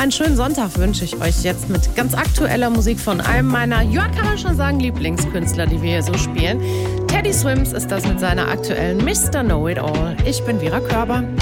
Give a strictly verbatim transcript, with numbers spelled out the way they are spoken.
einen schönen Sonntag wünsche ich euch jetzt mit ganz aktueller Musik von einem meiner, ja, kann man schon sagen, Lieblingskünstler, die wir hier so spielen. Teddy Swims ist das mit seiner aktuellen Mister Know It All. Ich bin Vera Körber.